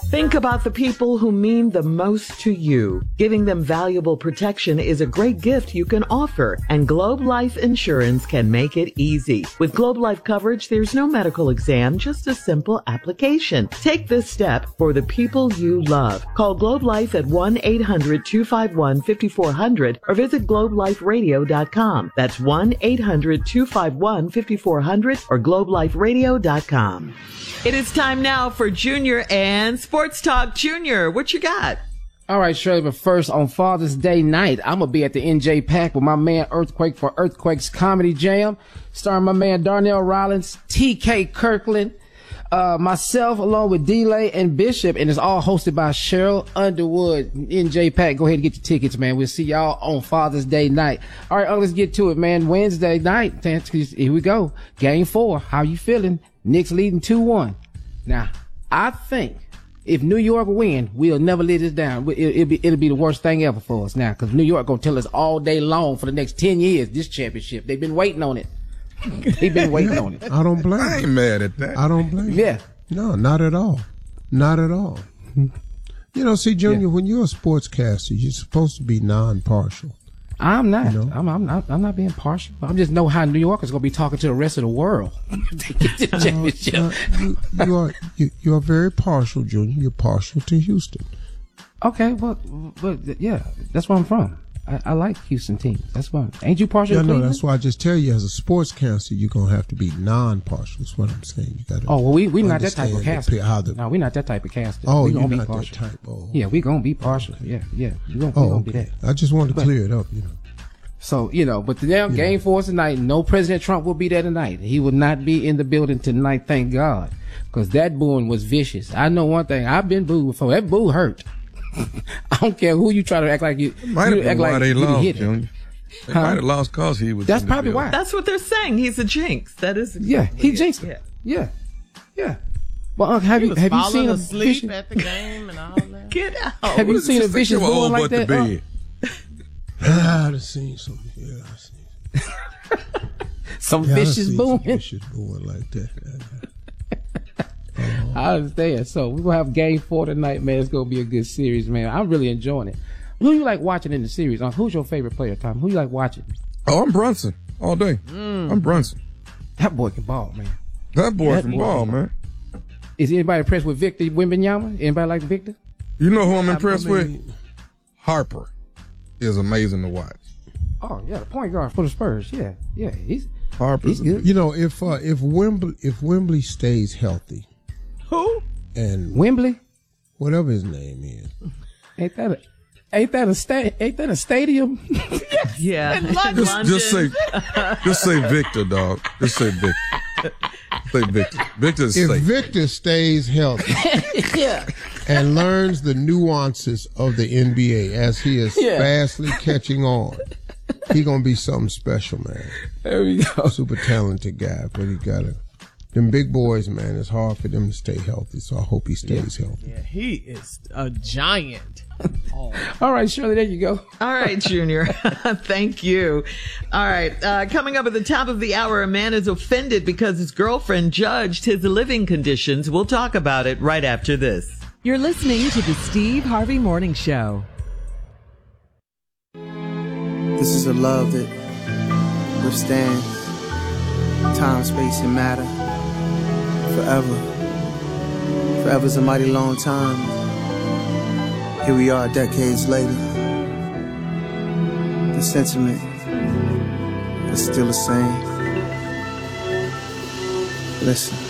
Think about the people who mean the most to you. Giving them valuable protection is a great gift you can offer, and Globe Life Insurance can make it easy. With Globe Life coverage, there's no medical exam, just a simple application. Take this step for the people you love. Call Globe Life at 1-800-251-5400 or visit globeliferadio.com. That's 1-800-251-5400 or globeliferadio.com. It is time now for Junior and Sports Talk. Junior, what you got? All right, Shirley, but first, on Father's Day night, I'm going to be at the NJ Pack with my man Earthquake for Earthquake's Comedy Jam, starring my man Darnell Rollins, TK Kirkland, myself, along with D-Lay and Bishop, and it's all hosted by Cheryl Underwood. NJ Pack, go ahead and get your tickets, man. We'll see y'all on Father's Day night. All right, let's get to it, man. Wednesday night, here we go. Game 4, how you feeling? Knicks leading 2-1. Now, I think if New York win, we'll never let this down. It'll be the worst thing ever for us now, because New York gonna tell us all day long for the next 10 years this championship. They've been waiting on it. They've been waiting on it. I don't blame. I ain't mad at that. I don't blame. Yeah. No, not at all. Not at all. You know, see, Junior, when you're a sportscaster, you're supposed to be non-partial. I'm not. You know? I'm not being partial. I just know how New Yorkers gonna be talking to the rest of the world. They get the championship. You are very partial, Junior. You're partial to Houston. Okay, but yeah, that's where I'm from. I like Houston teams. That's why. Ain't you partial to Cleveland? No, that's why I just tell you, as a sportscaster, you're gonna have to be non-partial. That's what I'm saying. You gotta. Oh well, we not that type of caster. No, we not that type of caster. Oh, we you're gonna not be partial. that type. Oh. Yeah, we gonna be partial. Yeah. We gonna be that. I just wanted to clear it up, you know. So, but the damn game for us tonight, no President Trump will be there tonight. He will not be in the building tonight, thank God. Because that booing was vicious. I know one thing, I've been booed before. That boo hurt. I don't care who you try to act like you. Might have been why they lost, Junior. They might have lost because he was. That's probably why. That's what they're saying. He's a jinx. That is exactly yeah, he jinxed it. Yeah. Well, have you seen a asleep at the game and all that? Get out. Have you seen a vicious booing like that? I've seen some. Yeah, I've seen some vicious booing. Vicious booing like that. I understand. So we're gonna have game 4 tonight, man. It's gonna be a good series, man. I'm really enjoying it. Who you like watching in the series? Who's your favorite player, Tom? Who you like watching? Oh, I'm Brunson all day. I'm Brunson. That boy can ball, man. That boy can ball, man. Is anybody impressed with Victor Wembanyama? Anybody like Victor? You know who I'm impressed with? Harper is amazing to watch. Oh yeah, the point guard for the Spurs. Yeah, he's good. You know, if Wembley stays healthy. Who? And Wembley, whatever his name is. Ain't that a stadium? Yeah. Just say Victor, dog. Just say Victor. Say Victor. Victor's if safe. Victor stays healthy and learns the nuances of the NBA as he is fastly catching on, he gonna be something special, man. There we go. Super talented guy, but he gotta. Them big boys, man, it's hard for them to stay healthy, so I hope he stays healthy. Yeah, he is a giant. All right, Shirley, there you go. All right, Junior. Thank you. All right. Coming up at the top of the hour, a man is offended because his girlfriend judged his living conditions. We'll talk about it right after this. You're listening to the Steve Harvey Morning Show. This is a love that withstands time, space, and matter forever. Forever's a mighty long time. Here we are decades later. The sentiment is still the same. Listen.